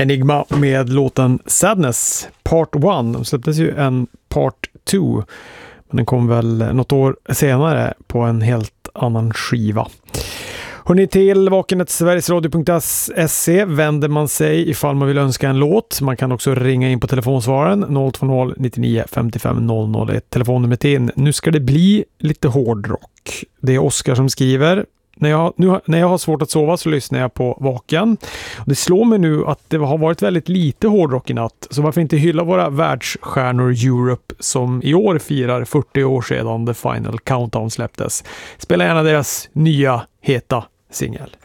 Enigma med låten Sadness Part 1. De släpptes ju en Part 2, men den kom väl något år senare på en helt annan skiva. Hörrni, till vakenet.sverigesradio.se vänder man sig ifall man vill önska en låt. Man kan också ringa in på telefonsvaren 020 99 55 00, ett telefonnummer till in. Nu ska det bli lite hårdrock. Det är Oskar som skriver. När jag har svårt att sova så lyssnar jag på Vaken. Det slår mig nu att det har varit väldigt lite hårdrock i natt. Så varför inte hylla våra världsstjärnor Europe som i år firar 40 år sedan The Final Countdown släpptes. Spela gärna deras nya heta singel.